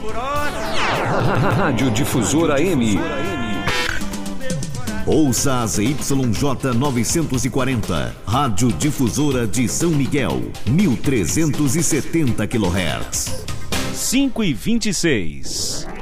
por hora. Rádio Difusora AM. Ouça a ZYJ 940, Rádio Difusora de São Miguel, 1370 kHz. 5:26.